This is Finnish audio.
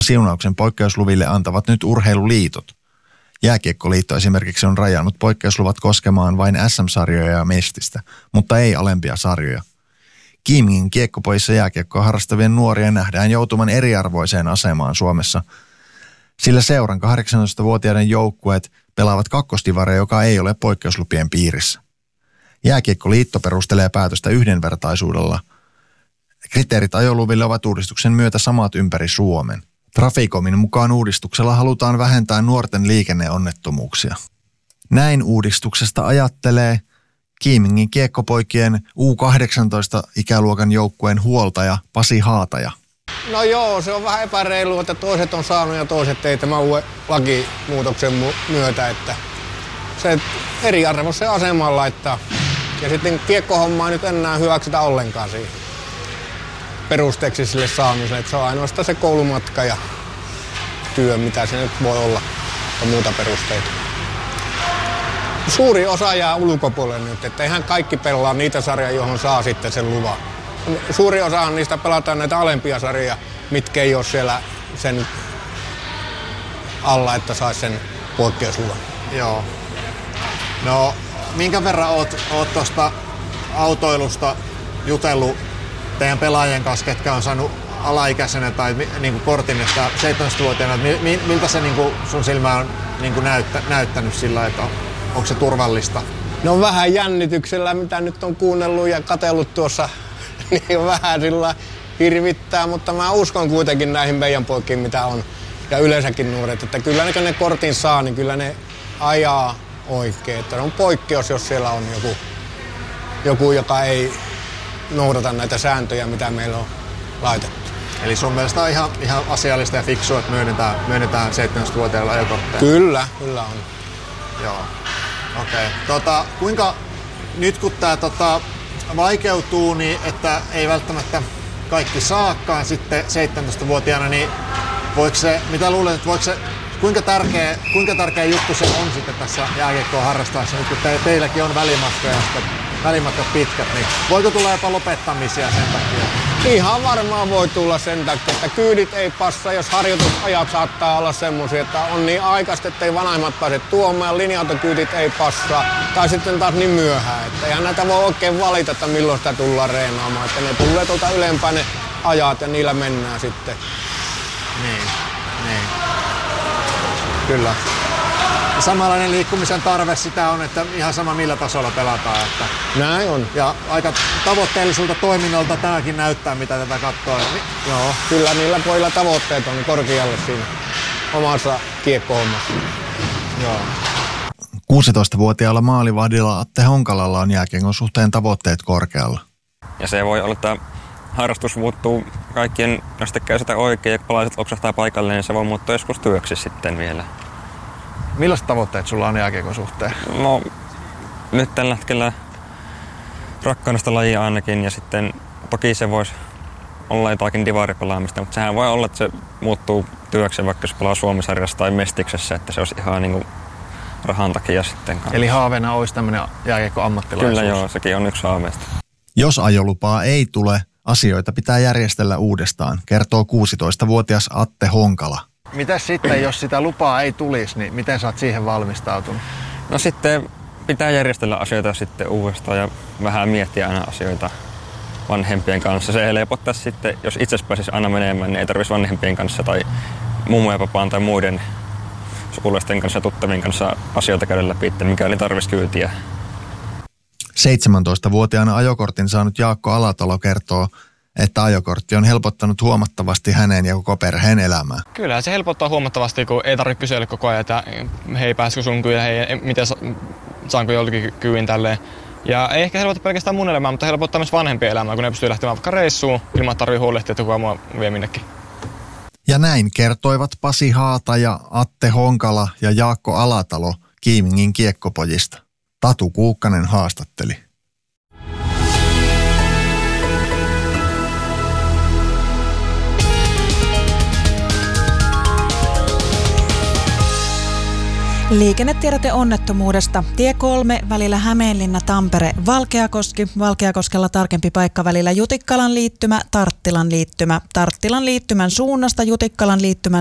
Siunauksen poikkeusluville antavat nyt urheiluliitot. Jääkiekkoliitto esimerkiksi on rajannut poikkeusluvat koskemaan vain SM-sarjoja ja mestistä, mutta ei alempia sarjoja. Kiimingin kiekkopojissa jääkiekkoa harrastavien nuoria nähdään joutuvan eriarvoiseen asemaan Suomessa, sillä seuran 18-vuotiaiden joukkueet pelaavat kakkostivaria, joka ei ole poikkeuslupien piirissä. Jääkiekkoliitto perustelee päätöstä yhdenvertaisuudella. Kriteerit ajoluville ovat uudistuksen myötä samat ympäri Suomen. Traficomin mukaan uudistuksella halutaan vähentää nuorten liikenneonnettomuuksia. Näin uudistuksesta ajattelee Kiimingin kiekkopoikien U18-ikäluokan joukkueen huoltaja Pasi Haataja. No joo, se on vähän epäreilua, että toiset on saanut ja toiset ei tämän uuden lakimuutoksen myötä. Että se eriarvoisen asemaan laittaa. Ja sitten kiekkohommaa ei nyt enää hyväksytä ollenkaan siihen perusteeksi sille saamiselle. Että se on ainoastaan se koulumatka ja työ, mitä se nyt voi olla ja muuta perusteita. Suuri osa jää ulkopuolelle nyt, että eihän kaikki pelaa niitä sarjoja, johon saa sitten sen luvan. Suuri osahan niistä pelataan näitä alempia sarjoja, mitkä ei ole siellä sen alla, että saisi sen poikkeusluvan. Joo. No, minkä verran oot tuosta autoilusta jutellut teidän pelaajien kanssa, ketkä on saanut alaikäisenä tai niin kuin kortin, että 17-vuotiaana, miltä se niin kuin sun silmä on niin kuin näyttänyt sillä, että onko se turvallista? No vähän jännityksellä, mitä nyt on kuunnellut ja katsellut tuossa, niin vähän sillä hirvittää, mutta mä uskon kuitenkin näihin meidän poikiin, mitä on, ja yleensäkin nuoret, että kyllä ne kortin saa, niin kyllä ne ajaa oikein. Että on poikkeus, jos siellä on joku joka ei noudata näitä sääntöjä, mitä meillä on laitettu. Eli sun mielestä on ihan asiallista ja fiksua, että myönnetään 17-vuotiaille ajokortteja? Kyllä on. Joo. Okei. Kuinka nyt kun tää vaikeutuu, niin että ei välttämättä kaikki saakaan sitten 17-vuotiaana, niin voiko se, mitä luulet, että voiko se, kuinka tärkeä juttu se on sitten tässä jääkiekkoa harrastaessa, nyt kun teilläkin on välimatkoja ja välimatkat pitkät, niin voiko tulla jopa lopettamisia sen takia? Ihan varmaan voi tulla sen takia, että kyydit ei passa, jos harjoitusajat saattaa olla semmoisia, että on niin aikaista, ettei vanhemmat pääse tuomaan, linja-autokyydit ei passaa, tai sitten taas niin myöhään, että eihän näitä voi oikein valita, että milloin sitä tullaan reenaamaan, että ne tulee tuolta ylempään ne ajat ja niillä mennään sitten. Niin. Kyllä. Samanlainen liikkumisen tarve sitä on, että ihan sama millä tasolla pelataan. Että näin on. Ja aika tavoitteelliselta toiminnalta tämäkin näyttää, mitä tätä katsoo. Joo, kyllä niillä pojilla tavoitteet on korkealle siinä omassa kiekkohommassa. Joo. 16-vuotiaalla maalivahdilla Atte Honkalalla on jääkiekon suhteen tavoitteet korkealla. Ja se voi olla, että harrastus muuttuu kaikkien, jos tekee sitä oikein ja palaiset loksahtaa paikalle, niin se voi muuttua joskus työksi sitten vielä. Millaiset tavoitteet sulla on jääkiekon suhteen? No, nyt tällä hetkellä rakkaudesta lajia ainakin, ja sitten toki se voisi olla jotakin divaripelaamista, mutta sehän voi olla, että se muuttuu työksi, vaikka jos pelaa Suomi-sarjassa tai Mestiksessä, että se olisi ihan niin kuin rahan takia sitten. Eli haaveena olisi tämmöinen jääkiekko ammattilaisuus? Kyllä joo, sekin on yksi haaveista. Jos ajolupaa ei tule, asioita pitää järjestellä uudestaan, kertoo 16-vuotias Atte Honkala. Mitäs sitten, jos sitä lupaa ei tulisi, niin miten sä oot siihen valmistautunut? No sitten pitää järjestellä asioita sitten uudestaan ja vähän miettiä aina asioita vanhempien kanssa. Se helpottaa sitten, jos itse pääsisi aina menemään, niin ei tarvitsisi vanhempien kanssa tai mummo ja papaan tai muiden sukulaisten kanssa ja tuttavien kanssa asioita käydä läpi, mikäli tarvitsisi kyytiä. 17-vuotiaana ajokortin saanut Jaakko Alatalo kertoo, että ajokortti on helpottanut huomattavasti hänen ja koko perheen elämää. Kyllä se helpottaa huomattavasti, kun ei tarvitse kysellä koko ajan, että hei pääskö sun kyydä, hei miten saanko jollekin kyydin tälleen. Ja ei ehkä helpota pelkästään mun elämää, mutta helpottaa myös vanhempien elämää, kun ne pystyy lähtemään vaikka reissuun, ilman tarvitsee huolehtia, että kukaan mua vie minnekin. Ja näin kertoivat Pasi Haataja, Atte Honkala ja Jaakko Alatalo Kiimingin kiekkopojista. Tatu Kuukkanen haastatteli. Liikennetiedote onnettomuudesta. Tie 3 välillä Hämeenlinna-Tampere Valkeakoski. Valkeakoskella tarkempi paikka välillä Jutikkalan liittymä, Tarttilan liittymä. Tarttilan liittymän suunnasta Jutikkalan liittymän